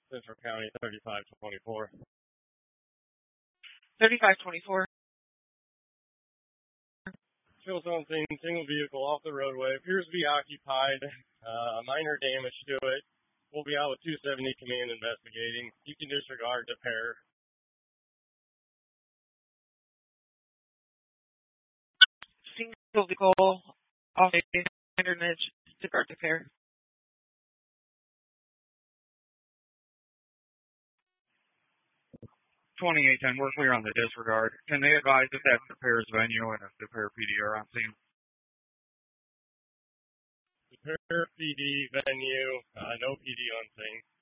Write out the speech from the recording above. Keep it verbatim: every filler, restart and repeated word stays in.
Central County thirty-five twenty-four. thirty-five twenty-four. Shows on scene, single vehicle off the roadway, appears to be occupied, uh, minor damage to it. We'll be out with two seventy command investigating. You can disregard the pair. Single vehicle off the internet, disregard the pair. twenty-eight ten, we're clear on the disregard. Can they advise if that's the pair's venue and if the pair P D are on scene? The pair P D venue, uh, no P D on scene.